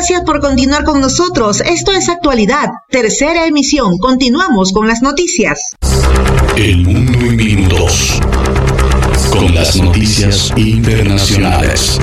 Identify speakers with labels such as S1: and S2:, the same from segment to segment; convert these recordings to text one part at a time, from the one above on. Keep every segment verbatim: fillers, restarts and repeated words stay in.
S1: Gracias por continuar con nosotros. Esto es Actualidad, tercera emisión. Continuamos con las noticias.
S2: El mundo en minutos. Con las noticias internacionales.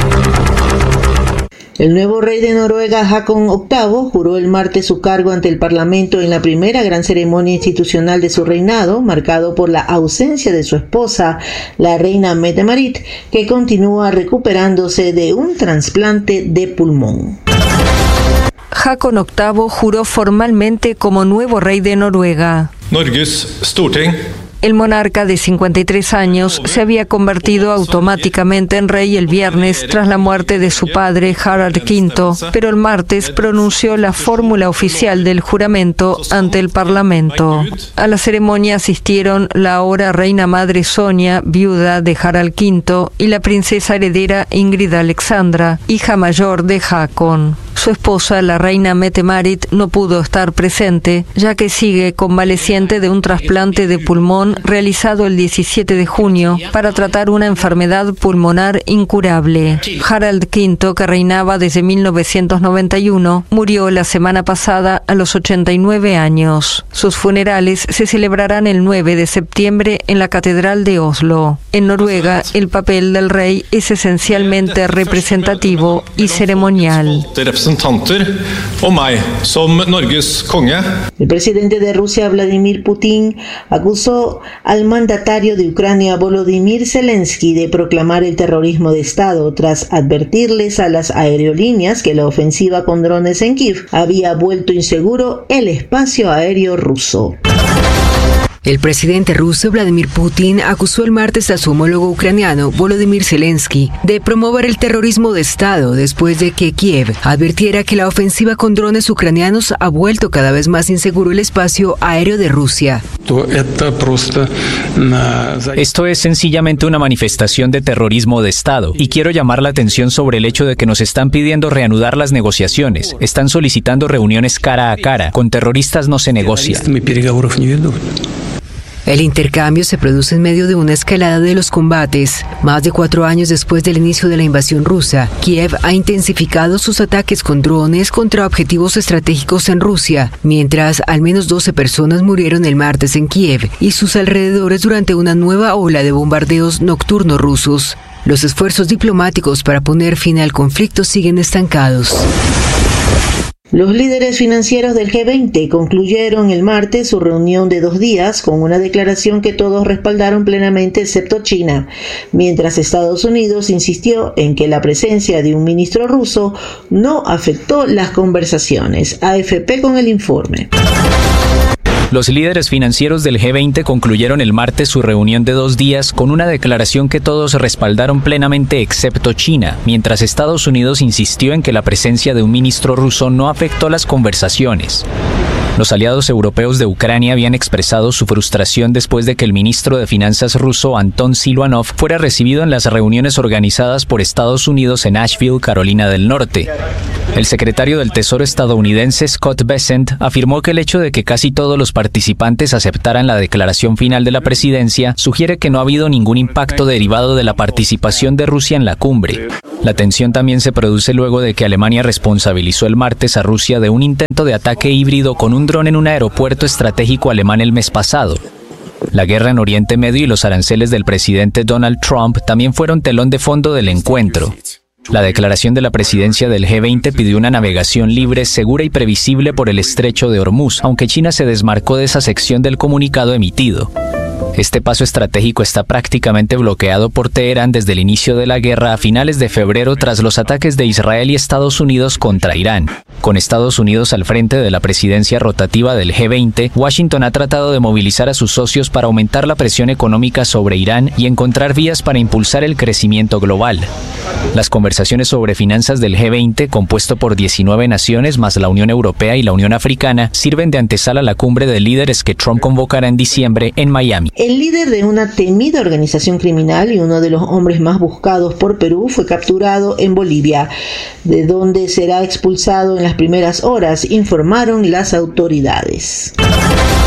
S1: El nuevo rey de Noruega, Haakon octavo, juró el martes su cargo ante el Parlamento en la primera gran ceremonia institucional de su reinado, marcado por la ausencia de su esposa, la reina Mette-Marit, que continúa recuperándose de un trasplante de pulmón.
S3: Haakon octavo juró formalmente como nuevo rey de Noruega.
S4: Norges Storting.
S3: El monarca de cincuenta y tres años se había convertido automáticamente en rey el viernes tras la muerte de su padre Harald quinto, pero el martes pronunció la fórmula oficial del juramento ante el Parlamento. A la ceremonia asistieron la ahora reina madre Sonia, viuda de Harald quinto, y la princesa heredera Ingrid Alexandra, hija mayor de Haakon. Su esposa, la reina Mette-Marit, no pudo estar presente, ya que sigue convaleciente de un trasplante de pulmón realizado el diecisiete de junio para tratar una enfermedad pulmonar incurable. Harald quinto, que reinaba desde mil novecientos noventa y uno, murió la semana pasada a los ochenta y nueve años. Sus funerales se celebrarán el nueve de septiembre en la Catedral de Oslo. En Noruega, el papel del rey es esencialmente representativo y ceremonial.
S1: El presidente de Rusia, Vladimir Putin, acusó al mandatario de Ucrania, Volodymyr Zelensky, de proclamar el terrorismo de Estado tras advertirles a las aerolíneas que la ofensiva con drones en Kiev había vuelto inseguro el espacio aéreo ruso.
S5: El presidente ruso Vladimir Putin acusó el martes a su homólogo ucraniano Volodymyr Zelensky de promover el terrorismo de Estado después de que Kiev advirtiera que la ofensiva con drones ucranianos ha vuelto cada vez más inseguro el espacio aéreo de Rusia.
S6: Esto es sencillamente una manifestación de terrorismo de Estado y quiero llamar la atención sobre el hecho de que nos están pidiendo reanudar las negociaciones. Están solicitando reuniones cara a cara. Con terroristas no se negocia.
S5: El intercambio se produce en medio de una escalada de los combates. Más de cuatro años después del inicio de la invasión rusa, Kiev ha intensificado sus ataques con drones contra objetivos estratégicos en Rusia, mientras al menos doce personas murieron el martes en Kiev y sus alrededores durante una nueva ola de bombardeos nocturnos rusos. Los esfuerzos diplomáticos para poner fin al conflicto siguen estancados.
S1: Los líderes financieros del G veinte concluyeron el martes su reunión de dos días con una declaración que todos respaldaron plenamente excepto China, mientras Estados Unidos insistió en que la presencia de un ministro ruso no afectó las conversaciones. A F P con el informe.
S6: Los líderes financieros del G veinte concluyeron el martes su reunión de dos días con una declaración que todos respaldaron plenamente excepto China, mientras Estados Unidos insistió en que la presencia de un ministro ruso no afectó las conversaciones. Los aliados europeos de Ucrania habían expresado su frustración después de que el ministro de Finanzas ruso Anton Silvanov fuera recibido en las reuniones organizadas por Estados Unidos en Asheville, Carolina del Norte. El secretario del Tesoro estadounidense Scott Bessent afirmó que el hecho de que casi todos los participantes aceptaran la declaración final de la presidencia sugiere que no ha habido ningún impacto derivado de la participación de Rusia en la cumbre. La tensión también se produce luego de que Alemania responsabilizó el martes a Rusia de un intento de ataque híbrido con un dron en un aeropuerto estratégico alemán el mes pasado. La guerra en Oriente Medio y los aranceles del presidente Donald Trump también fueron telón de fondo del encuentro. La declaración de la presidencia del G veinte pidió una navegación libre, segura y previsible por el estrecho de Hormuz, aunque China se desmarcó de esa sección del comunicado emitido. Este paso estratégico está prácticamente bloqueado por Teherán desde el inicio de la guerra a finales de febrero tras los ataques de Israel y Estados Unidos contra Irán. Con Estados Unidos al frente de la presidencia rotativa del G veinte, Washington ha tratado de movilizar a sus socios para aumentar la presión económica sobre Irán y encontrar vías para impulsar el crecimiento global. Las conversaciones sobre finanzas del G veinte, compuesto por diecinueve naciones más la Unión Europea y la Unión Africana, sirven de antesala a la cumbre de líderes que Trump convocará en diciembre en Miami.
S1: El líder de una temida organización criminal y uno de los hombres más buscados por Perú fue capturado en Bolivia, de donde será expulsado en las primeras horas, informaron las autoridades.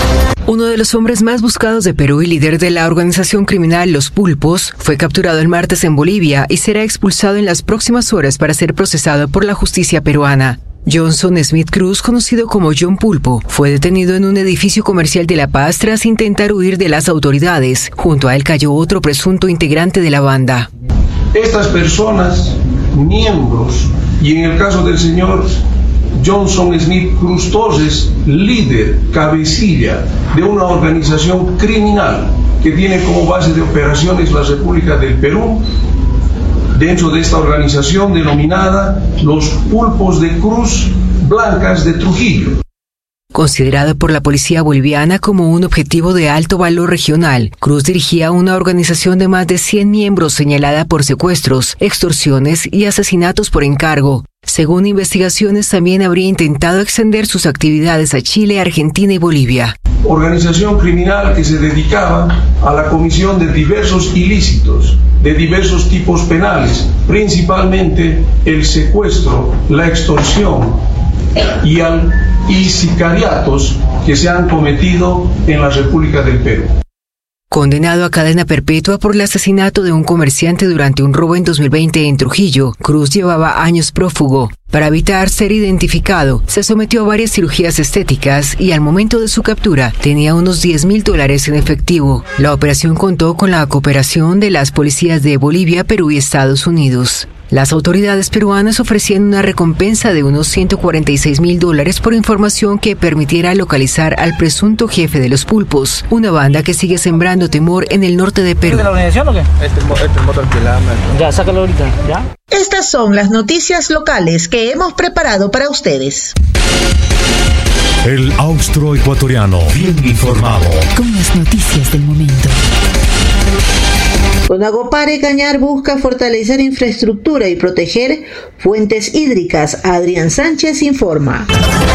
S5: Uno de los hombres más buscados de Perú y líder de la organización criminal Los Pulpos fue capturado el martes en Bolivia y será expulsado en las próximas horas para ser procesado por la justicia peruana. Johnson Smith Cruz, conocido como John Pulpo, fue detenido en un edificio comercial de La Paz tras intentar huir de las autoridades. Junto a él cayó otro presunto integrante de la banda.
S7: Estas personas, miembros, y en el caso del señor Johnson Smith Cruz Torres, líder, cabecilla de una organización criminal que tiene como base de operaciones la República del Perú, dentro de esta organización denominada Los Pulpos de Cruz Blancas de Trujillo.
S5: Considerado por la policía boliviana como un objetivo de alto valor regional, Cruz dirigía una organización de más de cien miembros señalada por secuestros, extorsiones y asesinatos por encargo. Según investigaciones, también habría intentado extender sus actividades a Chile, Argentina y Bolivia.
S7: Organización criminal que se dedicaba a la comisión de diversos ilícitos, de diversos tipos penales, principalmente el secuestro, la extorsión y, al, y sicariatos que se han cometido en la República del Perú.
S5: Condenado a cadena perpetua por el asesinato de un comerciante durante un robo en dos mil veinte en Trujillo, Cruz llevaba años prófugo. Para evitar ser identificado, se sometió a varias cirugías estéticas y al momento de su captura tenía unos diez mil dólares en efectivo. La operación contó con la cooperación de las policías de Bolivia, Perú y Estados Unidos. Las autoridades peruanas ofrecían una recompensa de unos ciento cuarenta y seis mil dólares por información que permitiera localizar al presunto jefe de los Pulpos, una banda que sigue sembrando temor en el norte de Perú.
S8: ¿De la organización o qué? Este, este motor que la ama. Ya, sácalo ahorita, ¿ya?
S1: Estas son las noticias locales que hemos preparado para ustedes.
S2: El austroecuatoriano, bien informado.
S9: Con las noticias del momento.
S1: Conagopare Cañar busca fortalecer infraestructura y proteger fuentes hídricas. Adrián Sánchez informa.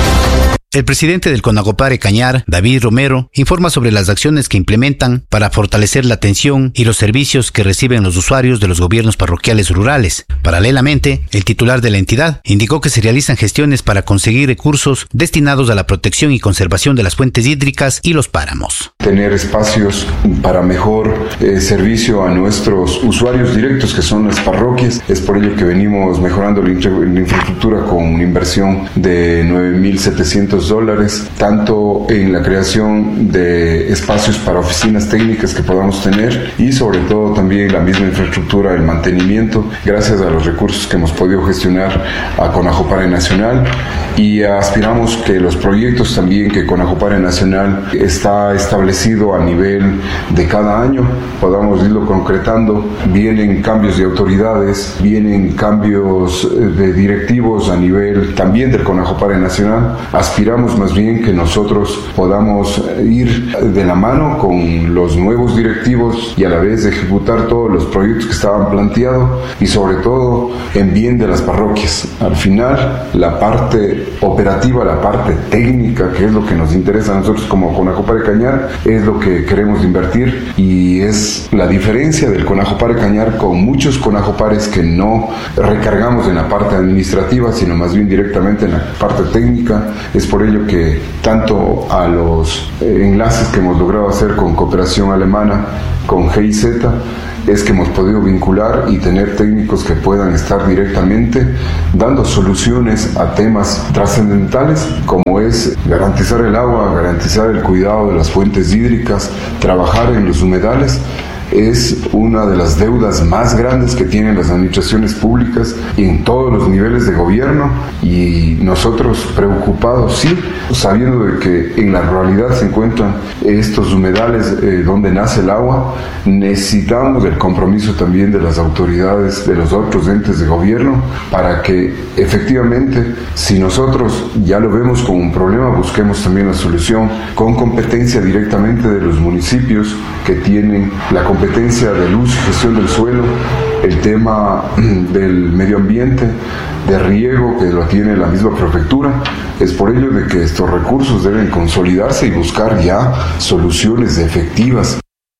S10: El presidente del Conagopare Cañar, David Romero, informa sobre las acciones que implementan para fortalecer la atención y los servicios que reciben los usuarios de los gobiernos parroquiales rurales. Paralelamente, el titular de la entidad indicó que se realizan gestiones para conseguir recursos destinados a la protección y conservación de las fuentes hídricas y los páramos.
S11: Tener espacios para mejor eh, servicio a nuestros usuarios directos, que son las parroquias. Es por ello que venimos mejorando la, infra- la infraestructura con una inversión de nueve mil setecientos dólares, tanto en la creación de espacios para oficinas técnicas que podamos tener y sobre todo también la misma infraestructura, el mantenimiento, gracias a los recursos que hemos podido gestionar a Conagopare Nacional, y aspiramos que los proyectos también que Conagopare Nacional está establecido a nivel de cada año podamos irlo concretando. Vienen cambios de autoridades, vienen cambios de directivos a nivel también del Conagopare Nacional. Aspiramos más bien que nosotros podamos ir de la mano con los nuevos directivos y a la vez ejecutar todos los proyectos que estaban planteados y sobre todo en bien de las parroquias. Al final, la parte operativa, la parte técnica, que es lo que nos interesa a nosotros como Conagopare Cañar, es lo que queremos invertir y es la diferencia del Conagopare Cañar con muchos Conagopares que no recargamos en la parte administrativa, sino más bien directamente en la parte técnica. Es por ello que tanto a los eh, enlaces que hemos logrado hacer con cooperación alemana, con G I Z, es que hemos podido vincular y tener técnicos que puedan estar directamente dando soluciones a temas trascendentales como es garantizar el agua, garantizar el cuidado de las fuentes hídricas, trabajar en los humedales. Es una de las deudas más grandes que tienen las administraciones públicas en todos los niveles de gobierno, y nosotros preocupados, sí, sabiendo de que en la ruralidad se encuentran estos humedales eh, donde nace el agua. Necesitamos el compromiso también de las autoridades, de los otros entes de gobierno, para que efectivamente, si nosotros ya lo vemos como un problema, busquemos también la solución con competencia directamente de los municipios que tienen la competencia competencia de luz y gestión del suelo, el tema del medio ambiente, de riego, que lo tiene la misma prefectura. Es por ello de que estos recursos deben consolidarse y buscar ya soluciones efectivas.
S10: Romero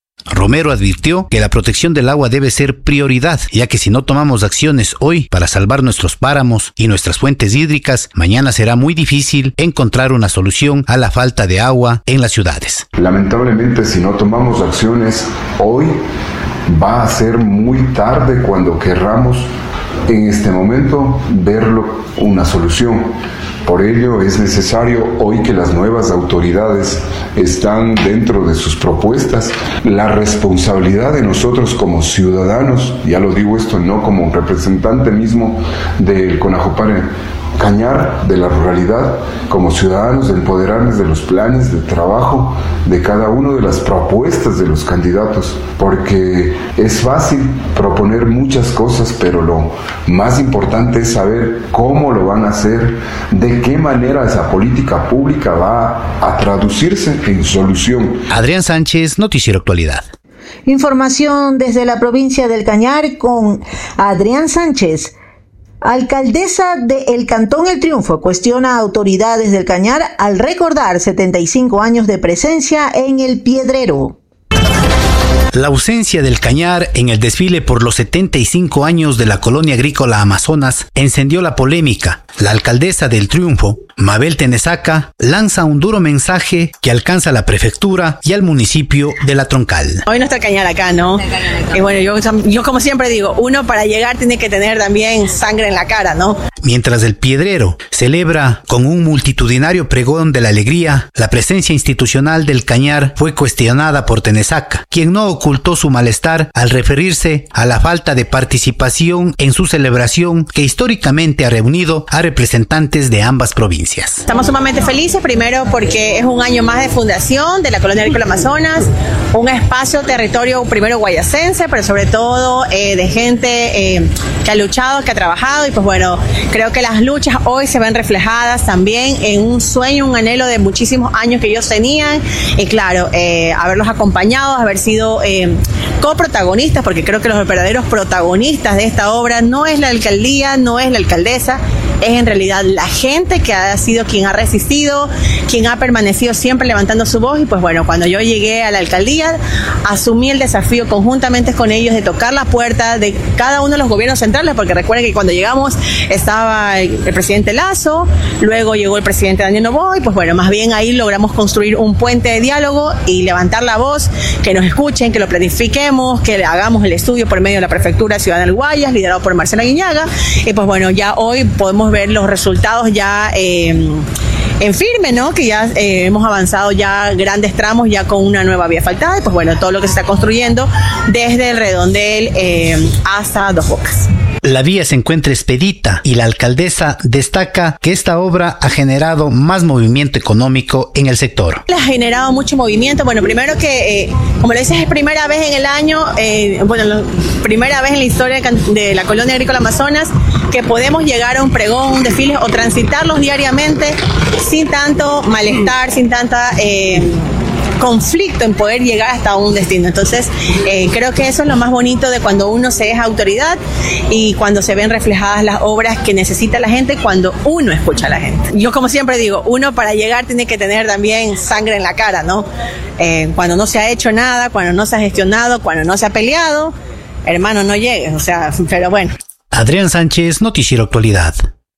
S10: Romero advirtió que la protección del agua debe ser prioridad, ya que si no tomamos acciones hoy para salvar nuestros páramos y nuestras fuentes hídricas, mañana será muy difícil encontrar una solución a la falta de agua en las ciudades.
S11: Lamentablemente, si no tomamos acciones hoy, va a ser muy tarde cuando querramos en este momento verlo una solución. Por ello es necesario hoy que las nuevas autoridades están dentro de sus propuestas. La responsabilidad de nosotros como ciudadanos, ya lo digo esto no como un representante mismo del CONAJOPARE Cañar, de la ruralidad, como ciudadanos, de empoderarnos de los planes de trabajo de cada una de las propuestas de los candidatos, porque es fácil proponer muchas cosas, pero lo más importante es saber cómo lo van a hacer, de qué manera esa política pública va a traducirse en solución.
S10: Adrián Sánchez, Noticiero Actualidad.
S1: Información desde la provincia del Cañar con Adrián Sánchez. Alcaldesa del Cantón El Triunfo cuestiona a autoridades del Cañar al recordar setenta y cinco años de presencia en el Piedrero.
S10: La ausencia del Cañar en el desfile por los setenta y cinco años de la colonia agrícola Amazonas encendió la polémica. La alcaldesa del Triunfo, Mabel Tenesaca, lanza un duro mensaje que alcanza a la prefectura y al municipio de La Troncal.
S12: Hoy no está el Cañar acá, ¿no? Y bueno, yo, yo como siempre digo, uno para llegar tiene que tener también sangre en la cara, ¿no?
S10: Mientras el Piedrero celebra con un multitudinario pregón de la alegría, la presencia institucional del Cañar fue cuestionada por Tenesaca, quien no ocultó su malestar al referirse a la falta de participación en su celebración que históricamente ha reunido a representantes de ambas provincias.
S12: Estamos sumamente felices, primero porque es un año más de fundación de la Colonia Agrícola Amazonas, un espacio, territorio primero guayacense, pero sobre todo eh, de gente eh, que ha luchado, que ha trabajado, y pues bueno, creo que las luchas hoy se ven reflejadas también en un sueño, un anhelo de muchísimos años que ellos tenían, y claro, eh, haberlos acompañado, haber sido eh, coprotagonistas, porque creo que los verdaderos protagonistas de esta obra no es la alcaldía, no es la alcaldesa, es en realidad la gente que ha sido quien ha resistido, quien ha permanecido siempre levantando su voz. Y pues bueno, cuando yo llegué a la alcaldía, asumí el desafío conjuntamente con ellos de tocar la puerta de cada uno de los gobiernos centrales, porque recuerden que cuando llegamos estaba el, el presidente Lazo, luego llegó el presidente Daniel Noboa, y pues bueno, más bien ahí logramos construir un puente de diálogo y levantar la voz, que nos escuchen, que lo planifiquemos, que hagamos el estudio por medio de la Prefectura de Ciudad del Guayas, liderado por Marcela Guiñaga, y pues bueno, ya hoy podemos ver los resultados ya eh, en firme, ¿no? Que ya eh, hemos avanzado ya grandes tramos ya con una nueva vía asfaltada, y pues bueno, todo lo que se está construyendo desde el Redondel eh, hasta Dos Bocas.
S10: La vía se encuentra expedita y la alcaldesa destaca que esta obra ha generado más movimiento económico en el sector.
S12: Ha generado mucho movimiento. Bueno, primero que, eh, como le dices, es primera vez en el año, eh, bueno, la primera vez en la historia de la Colonia Agrícola Amazonas que podemos llegar a un pregón, un desfile o transitarlos diariamente sin tanto malestar, sin tanta... Eh, conflicto en poder llegar hasta un destino. Entonces, eh, creo que eso es lo más bonito de cuando uno se es autoridad y cuando se ven reflejadas las obras que necesita la gente, cuando uno escucha a la gente. Yo, como siempre digo, uno para llegar tiene que tener también sangre en la cara, ¿no? Eh, cuando no se ha hecho nada, cuando no se ha gestionado, cuando no se ha peleado, hermano, no llegues, o sea, pero bueno.
S10: Adrián Sánchez, Noticiero Actualidad.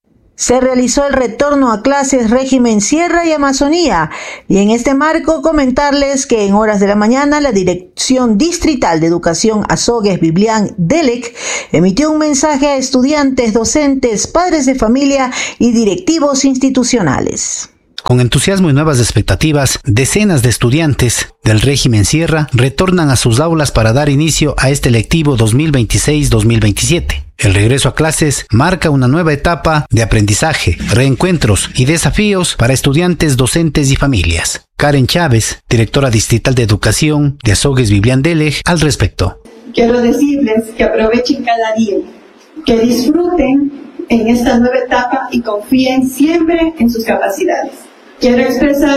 S1: Se realizó el retorno a clases régimen Sierra y Amazonía, y en este marco comentarles que en horas de la mañana la Dirección Distrital de Educación Azogues Biblián DELEC emitió un mensaje a estudiantes, docentes, padres de familia y directivos institucionales.
S10: Con entusiasmo y nuevas expectativas, decenas de estudiantes del régimen Sierra retornan a sus aulas para dar inicio a este lectivo dos mil veintiséis dos mil veintisiete. El regreso a clases marca una nueva etapa de aprendizaje, reencuentros y desafíos para estudiantes, docentes y familias. Karen Chávez, directora distrital de educación de Azogues Biblián DELEC, al respecto.
S13: Quiero decirles que aprovechen cada día, que disfruten en esta nueva etapa y confíen siempre en sus capacidades. Quiero expresar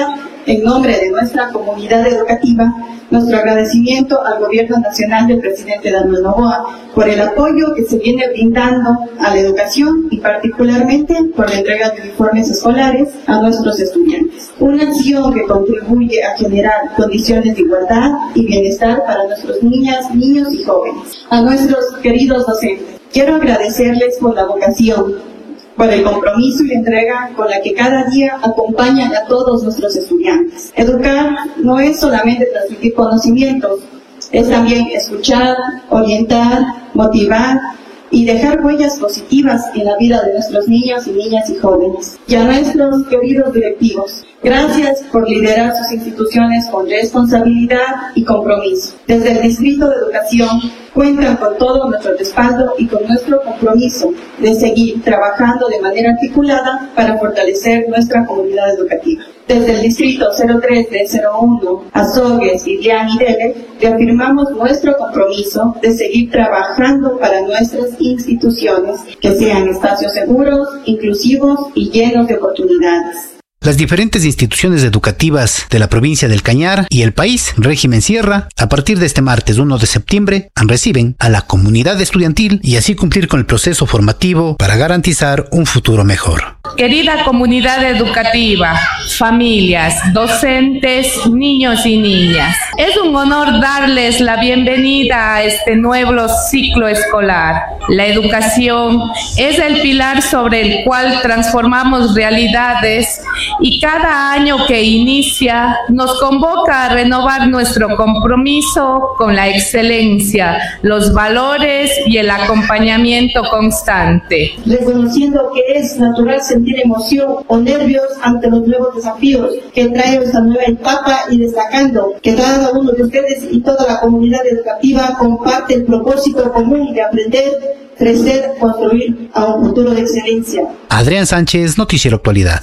S13: en nombre de nuestra comunidad educativa, nuestro agradecimiento al Gobierno Nacional del presidente Daniel Noboa por el apoyo que se viene brindando a la educación y particularmente por la entrega de uniformes escolares a nuestros estudiantes. Una acción que contribuye a generar condiciones de igualdad y bienestar para nuestras niñas, niños y jóvenes. A nuestros queridos docentes, quiero agradecerles por la vocación, por el compromiso y la entrega con la que cada día acompañan a todos nuestros estudiantes. Educar no es solamente transmitir conocimientos, es también escuchar, orientar, motivar y dejar huellas positivas en la vida de nuestros niños y niñas y jóvenes. Y a nuestros queridos directivos, gracias por liderar sus instituciones con responsabilidad y compromiso. Desde el Distrito de Educación cuentan con todo nuestro respaldo y con nuestro compromiso de seguir trabajando de manera articulada para fortalecer nuestra comunidad educativa. Desde el Distrito cero tres de cero uno, Azogues, Ilián y Dele, reafirmamos nuestro compromiso de seguir trabajando para nuestras instituciones, que sean espacios seguros, inclusivos y llenos de oportunidades.
S10: Las diferentes instituciones educativas de la provincia del Cañar y el país, régimen Sierra, a partir de este martes uno de septiembre, reciben a la comunidad estudiantil y así cumplir con el proceso formativo para garantizar un futuro mejor.
S14: Querida comunidad educativa, familias, docentes, niños y niñas, es un honor darles la bienvenida a este nuevo ciclo escolar. La educación es el pilar sobre el cual transformamos realidades y cada año que inicia nos convoca a renovar nuestro compromiso con la excelencia, los valores y el acompañamiento constante.
S13: Reconociendo que es natural sentir emoción o nervios ante los nuevos desafíos que trae esta nueva etapa y destacando que cada uno de ustedes y toda la comunidad educativa comparte el propósito común de aprender, crecer, construir a un futuro de excelencia.
S10: Adrián Sánchez, Noticiero Actualidad.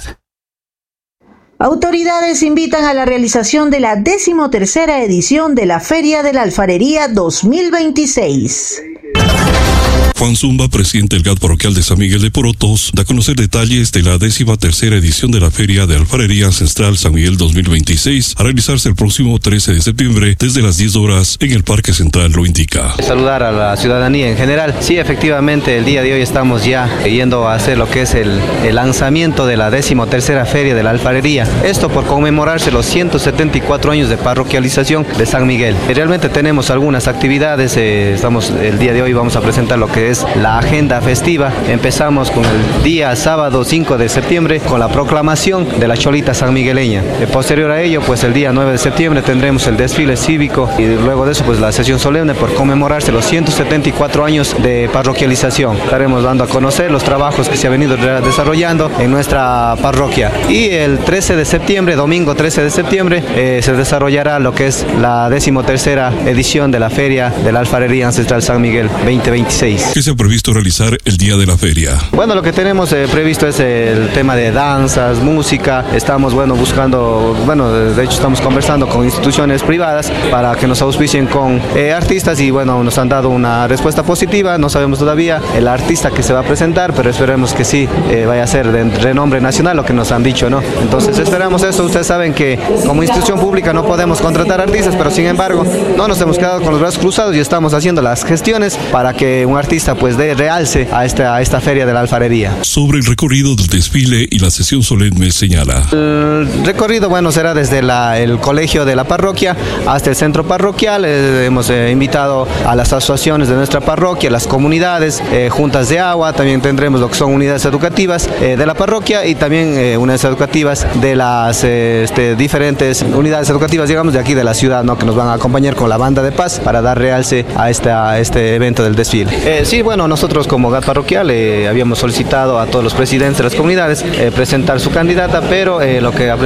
S1: Autoridades invitan a la realización de la decimotercera edición de la Feria de la Alfarería dos mil veintiséis.
S15: Juan Zumba, presidente del G A T parroquial de San Miguel de Porotos, da a conocer detalles de la décima tercera edición de la Feria de Alfarería Ancestral San Miguel dos mil veintiséis, a realizarse el próximo trece de septiembre desde las diez horas en el Parque Central, lo indica.
S16: Saludar a la ciudadanía en general. Sí, efectivamente, el día de hoy estamos ya yendo a hacer lo que es el, el lanzamiento de la décima tercera Feria de la Alfarería. Esto por conmemorarse los ciento setenta y cuatro años de parroquialización de San Miguel. Realmente tenemos algunas actividades, eh, estamos el día de hoy vamos a presentar lo que es la agenda festiva. Empezamos con el día sábado cinco de septiembre con la proclamación de la Cholita sanmigueleña. Eh, posterior a ello, pues el día nueve de septiembre tendremos el desfile cívico y luego de eso pues la sesión solemne por conmemorarse los ciento setenta y cuatro años de parroquialización. Estaremos dando a conocer los trabajos que se han venido desarrollando en nuestra parroquia. Y el trece de septiembre, domingo trece de septiembre, eh, se desarrollará lo que es la decimotercera edición de la Feria de la Alfarería Ancestral San Miguel veinte veintiséis.
S15: ¿Qué se ha previsto realizar el día de la feria?
S16: Bueno, lo que tenemos eh, previsto es el tema de danzas, música. Estamos, bueno, buscando, bueno, de hecho estamos conversando con instituciones privadas para que nos auspicien con eh, artistas y, bueno, nos han dado una respuesta positiva. No sabemos todavía el artista que se va a presentar, pero esperemos que sí eh, vaya a ser de renombre nacional lo que nos han dicho, ¿no? Entonces esperamos eso. Ustedes saben que como institución pública no podemos contratar artistas, pero sin embargo no nos hemos quedado con los brazos cruzados y estamos haciendo las gestiones para que un artista pues de realce a esta, a esta Feria de la Alfarería.
S15: Sobre el recorrido del desfile y la sesión solemne señala.
S16: El recorrido, bueno, será desde la, el colegio de la parroquia hasta el centro parroquial. Eh, hemos eh, invitado a las asociaciones de nuestra parroquia, las comunidades, eh, juntas de agua, también tendremos lo que son unidades educativas eh, de la parroquia y también eh, unidades educativas de las eh, este, diferentes unidades educativas, digamos, de aquí de la ciudad, ¿no? Que nos van a acompañar con la banda de paz para dar realce a, esta, a este evento del desfile. Eh, sí, bueno, nosotros como G A T parroquial eh, habíamos solicitado a todos los presidentes de las comunidades eh, presentar su candidata, pero eh, lo que